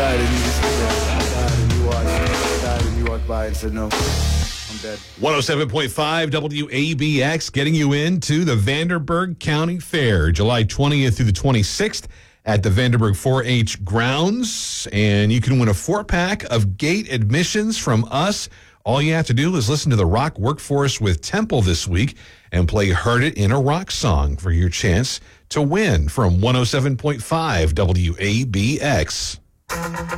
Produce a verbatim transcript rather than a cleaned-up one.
died and you just yeah, I died and you walked, I died and you walked by and said no, I'm dead. one oh seven point five W A B X getting you into the Vanderburgh County Fair, July twentieth through the twenty-sixth at the Vanderburgh four H grounds. And you can win a four-pack of gate admissions from us. All you have to do is listen to the Rock Workforce with Temple this week and play Heard It in a Rock Song for your chance to win from one oh seven point five W A B X.